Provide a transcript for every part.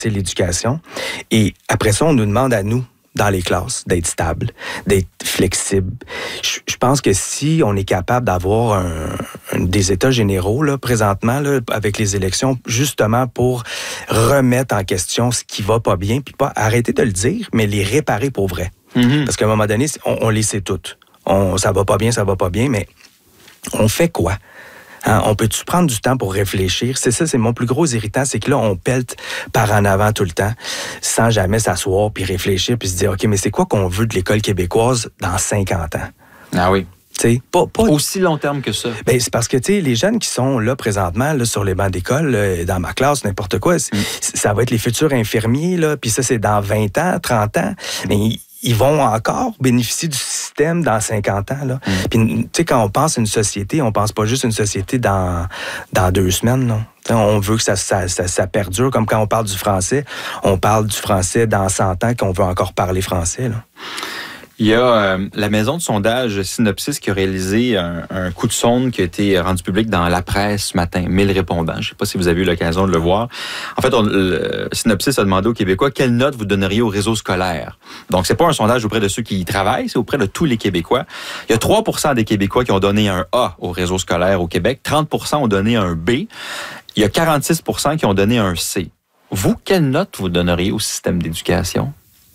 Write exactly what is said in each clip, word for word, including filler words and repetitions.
l'éducation. Et après ça, on nous demande à nous, dans les classes, d'être stable, d'être flexible. Je, je pense que si on est capable d'avoir un, un, des états généraux, là, présentement, là, avec les élections, justement pour remettre en question ce qui va pas bien, puis pas arrêter de le dire, mais les réparer pour vrai. Mm-hmm. Parce qu'à un moment donné, on, on les sait toutes. On, ça va pas bien, ça va pas bien, mais on fait quoi? Hein, on peut-tu prendre du temps pour réfléchir? C'est ça, c'est mon plus gros irritant, c'est que là, on pète par en avant tout le temps, sans jamais s'asseoir, puis réfléchir, puis se dire, OK, mais c'est quoi qu'on veut de l'école québécoise dans cinquante ans? Ah oui. T'sais, pas, pas... Aussi long terme que ça. Ben, c'est parce que les jeunes qui sont là présentement là, sur les bancs d'école, là, dans ma classe, n'importe quoi, mm. ça va être les futurs infirmiers, là, puis ça, c'est dans vingt ans, trente ans. Mais ils vont encore bénéficier du système dans cinquante ans. Là. Mm. Puis, tu sais, quand on pense à une société, on pense pas juste à une société dans, dans deux semaines, non? T'sais, on veut que ça, ça, ça, ça perdure, comme quand on parle du français, on parle du français dans cent ans qu'on veut encore parler français, là. Il y a euh, la maison de sondage Synopsis qui a réalisé un, un coup de sonde qui a été rendu public dans la presse ce matin. mille répondants. Je ne sais pas si vous avez eu l'occasion de le voir. En fait, on, le, Synopsis a demandé aux Québécois quelle note vous donneriez au réseau scolaire. Donc, c'est pas un sondage auprès de ceux qui y travaillent, c'est auprès de tous les Québécois. Il y a trois pour cent des Québécois qui ont donné un A au réseau scolaire au Québec. trente pour cent ont donné un B. Il y a quarante-six pour cent qui ont donné un C. Vous, quelle note vous donneriez au système d'éducation?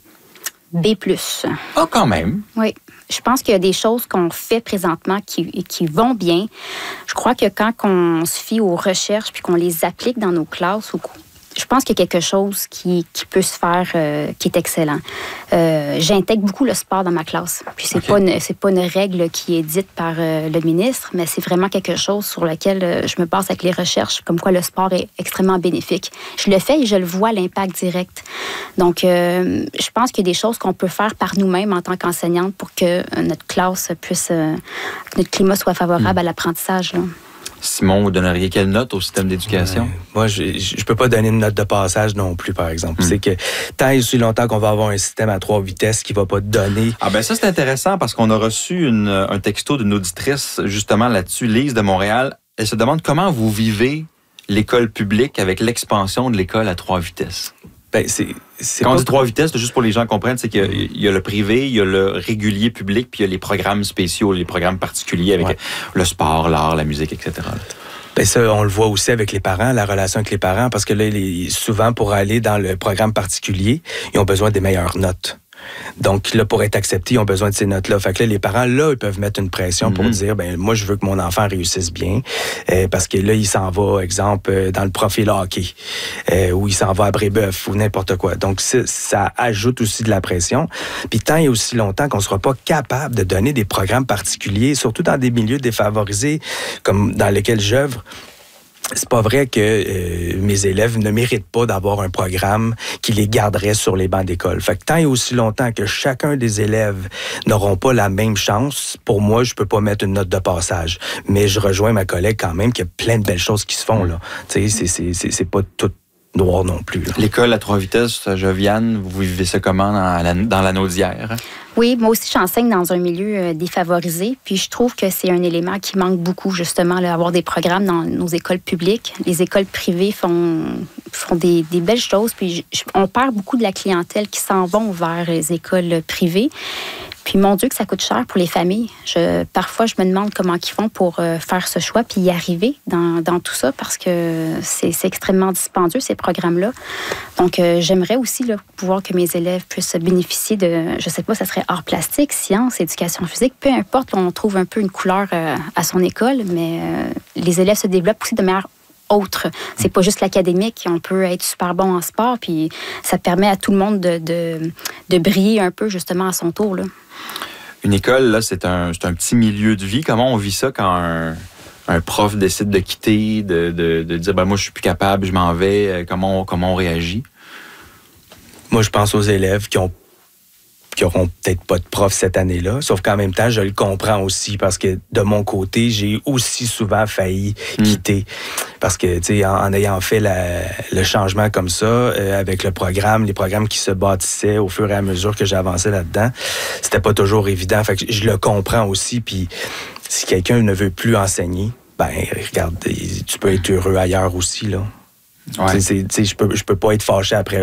B plus. Ah, quand même. Oui. Je pense qu'il y a des choses qu'on fait présentement qui, qui vont bien. Je crois que quand on se fie aux recherches puis qu'on les applique dans nos classes, ou je pense qu'il y a quelque chose qui, qui peut se faire, euh, qui est excellent. Euh, j'intègre beaucoup le sport dans ma classe. Puis c'est, okay. pas une, c'est pas une règle qui est dite par euh, le ministre, mais c'est vraiment quelque chose sur lequel euh, je me base avec les recherches, comme quoi le sport est extrêmement bénéfique. Je le fais et je le vois, l'impact direct. Donc, euh, je pense qu'il y a des choses qu'on peut faire par nous-mêmes en tant qu'enseignante pour que euh, notre classe puisse, euh, que notre climat soit favorable mmh. à l'apprentissage, là. Simon, vous donneriez quelle note au système d'éducation? Ouais. Moi, je ne peux pas donner une note de passage non plus, par exemple. Mm. C'est que tant et aussi longtemps qu'on va avoir un système à trois vitesses qui ne va pas donner... Ah ben ça, c'est intéressant parce qu'on a reçu une, un texto d'une auditrice justement là-dessus, Lise de Montréal. Elle se demande comment vous vivez l'école publique avec l'expansion de l'école à trois vitesses. Ben, c'est, c'est Quand pas... on dit trois vitesses, juste pour les gens comprennent, c'est qu'il y a le privé, il y a le régulier public, puis il y a les programmes spéciaux, les programmes particuliers avec ouais. le sport, l'art, la musique, et cetera. Ben ça, on le voit aussi avec les parents, la relation avec les parents, parce que là, les, souvent, pour aller dans le programme particulier, ils ont besoin des meilleures notes. Donc là, pour être acceptés, ils ont besoin de ces notes-là. Fait que là, les parents, là, ils peuvent mettre une pression mm-hmm. pour dire, ben moi, je veux que mon enfant réussisse bien, euh, parce que là, il s'en va, exemple, euh, dans le profil hockey, euh, ou il s'en va à Brébeuf, ou n'importe quoi. Donc, ça ajoute aussi de la pression. Puis tant et aussi longtemps qu'on ne sera pas capable de donner des programmes particuliers, surtout dans des milieux défavorisés, comme dans lesquels j'œuvre, c'est pas vrai que euh, mes élèves ne méritent pas d'avoir un programme qui les garderait sur les bancs d'école. Fait que tant et aussi longtemps que chacun des élèves n'auront pas la même chance, pour moi, je peux pas mettre une note de passage. Mais je rejoins ma collègue quand même qu'il y a plein de belles choses qui se font, là. Tu sais, c'est, c'est, c'est, c'est pas tout noir non plus, là. L'école à trois vitesses, Joviane, vous vivez ça comment dans, la, dans l'anneau d'hier? Hein? Oui, moi aussi, j'enseigne dans un milieu euh, défavorisé. Puis je trouve que c'est un élément qui manque beaucoup, justement, là, avoir des programmes dans nos écoles publiques. Les écoles privées font, font des, des belles choses. Puis je, on perd beaucoup de la clientèle qui s'en vont vers les écoles privées. Puis, mon Dieu, que ça coûte cher pour les familles. Je, parfois, je me demande comment ils font pour euh, faire ce choix puis y arriver dans, dans tout ça parce que c'est, c'est extrêmement dispendieux, ces programmes-là. Donc, euh, j'aimerais aussi là, pouvoir que mes élèves puissent bénéficier de, je sais pas, ça serait art plastique, sciences, éducation physique, peu importe, on trouve un peu une couleur euh, à son école, mais euh, les élèves se développent aussi de manière autre. C'est pas juste l'académique. On peut être super bon en sport, puis ça permet à tout le monde de, de, de briller un peu, justement, à son tour, là. Une école, là, c'est un, c'est un petit milieu de vie. Comment on vit ça quand un, un prof décide de quitter, de, de, de dire ben, « moi, je suis plus capable, je m'en vais », comment on, comment on réagit? Moi, je pense aux élèves qui ont qui n'auront peut-être pas de prof cette année-là. Sauf qu'en même temps, je le comprends aussi parce que de mon côté, j'ai aussi souvent failli mmh. quitter. Parce que, tu sais, en, en ayant fait la, le changement comme ça, euh, avec le programme, les programmes qui se bâtissaient au fur et à mesure que j'avançais là-dedans, c'était pas toujours évident. Fait que je le comprends aussi. Puis si quelqu'un ne veut plus enseigner, ben regarde, tu peux être heureux ailleurs aussi, là. Ouais. C'est, c'est, je peux, je peux pas être fâché après